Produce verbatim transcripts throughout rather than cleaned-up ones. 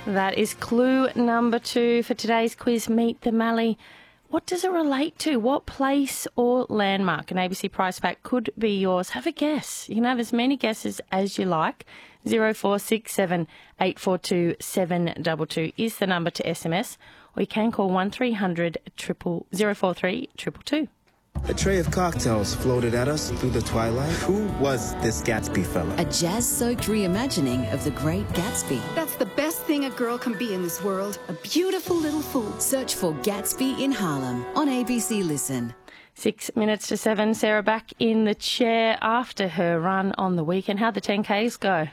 That is clue number two for today's quiz, Meet the Mallee. What does it relate to? What place or landmark? An A B C prize pack could be yours. Have a guess. You can have as many guesses as you like. zero four six seven eight four two seven two two is the number to S M S, or you can call one three hundred zero four three two two two. A tray of cocktails floated at us through the twilight. Who was this Gatsby fella? A jazz-soaked reimagining of The Great Gatsby. That's the best thing a girl can be in this world. A beautiful little fool. Search for Gatsby in Harlem on A B C Listen. Six minutes to seven. Sarah back in the chair after her run on the weekend. How'd the ten Ks go?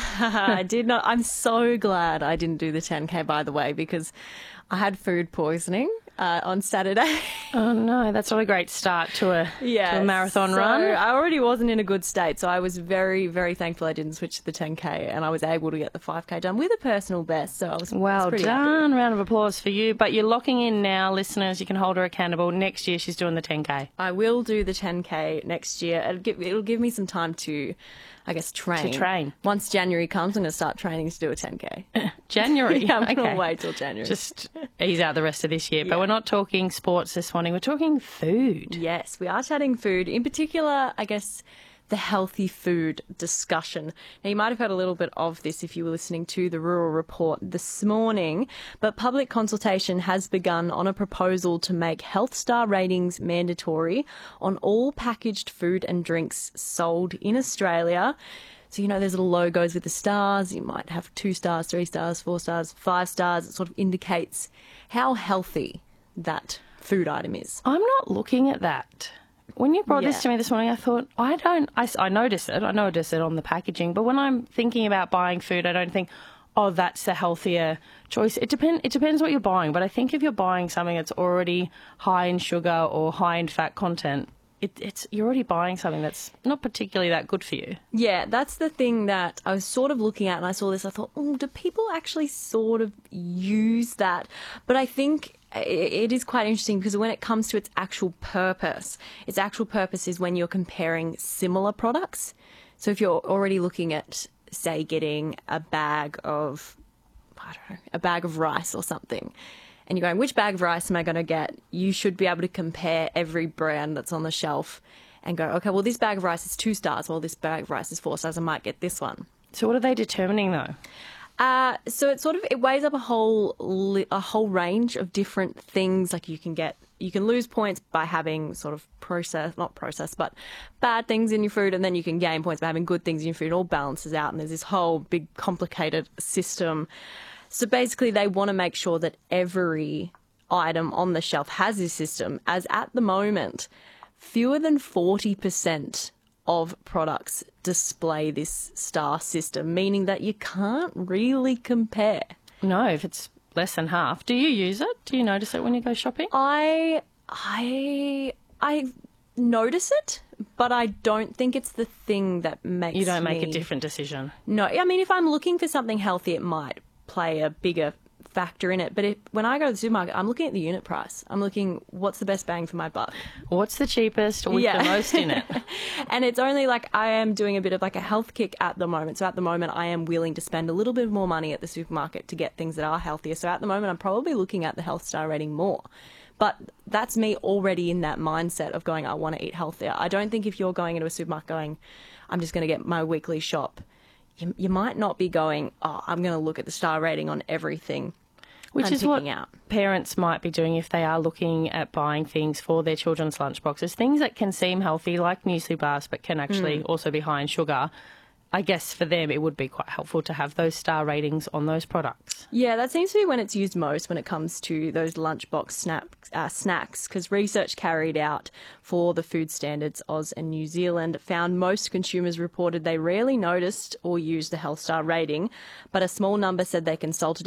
I did not. I'm so glad I didn't do the ten K, by the way, because I had food poisoning uh, on Saturday. Oh, no, that's not a great start to a, yes. to a marathon so run. I already wasn't in a good state, so I was very, very thankful I didn't switch to the ten K, and I was able to get the five K done with a personal best, so I was, well was pretty done. happy. Round of applause for you. But you're locking in now, listeners. You can hold her accountable. Next year she's doing the ten K. I will do the ten K next year. It'll give, it'll give me some time to, I guess, train. To train. Once January comes, I'm going to start training to do a ten K. January? Yeah, I'm okay. going to wait till January. Just ease out the rest of this year. Yeah. But we're not talking sports this morning. We're talking food. Yes, we are chatting food. In particular, I guess, the healthy food discussion. Now, you might have heard a little bit of this if you were listening to the Rural Report this morning, but public consultation has begun on a proposal to make health star ratings mandatory on all packaged food and drinks sold in Australia. So, you know, there's little logos with the stars. You might have two stars, three stars, four stars, five stars. It sort of indicates how healthy that food item is. I'm not looking at that. When you brought Yeah. this to me this morning, I thought, I don't, I, I noticed it. I noticed it on the packaging. But when I'm thinking about buying food, I don't think, oh, that's the healthier choice. It, depend, it depends what you're buying. But I think if you're buying something that's already high in sugar or high in fat content, It, it's you're already buying something that's not particularly that good for you. Yeah, that's the thing that I was sort of looking at, and I saw this. I thought, oh, do people actually sort of use that? But I think it is quite interesting because when it comes to its actual purpose, its actual purpose is when you're comparing similar products. So if you're already looking at, say, getting a bag of, I don't know, a bag of rice or something, and you're going, which bag of rice am I going to get? You should be able to compare every brand that's on the shelf and go, okay, well, this bag of rice is two stars. Well, this bag of rice is four stars. I might get this one. So what are they determining, though? Uh, so it sort of, it weighs up a whole, li- a whole range of different things. Like you can get, you can lose points by having sort of process, not process, but bad things in your food. And then you can gain points by having good things in your food. It all balances out. And there's this whole big complicated system. So basically they want to make sure that every item on the shelf has this system, as at the moment, fewer than forty percent of products display this star system, meaning that you can't really compare. No, if it's less than half. Do you use it? Do you notice it when you go shopping? I, I, I notice it, but I don't think it's the thing that makes You don't make me... a different decision. No, I mean, if I'm looking for something healthy, it might play a bigger factor in it. But if, when I go to the supermarket, I'm looking at the unit price. I'm looking, what's the best bang for my buck? What's the cheapest with Yeah. the most in it? And it's only like I am doing a bit of like a health kick at the moment. So at the moment, I am willing to spend a little bit more money at the supermarket to get things that are healthier. So at the moment, I'm probably looking at the health star rating more. But that's me already in that mindset of going, I want to eat healthier. I don't think if you're going into a supermarket going, I'm just going to get my weekly shop, you, you might not be going, oh, I'm going to look at the star rating on everything. Which I'm is what out. parents might be doing if they are looking at buying things for their children's lunchboxes. Things that can seem healthy, like muesli bars, but can actually Mm. also be high in sugar. I guess for them it would be quite helpful to have those star ratings on those products. Yeah, that seems to be when it's used most when it comes to those lunchbox snap, uh, snacks, because research carried out for the Food Standards Oz and New Zealand found most consumers reported they rarely noticed or used the Health Star rating, but a small number said they consulted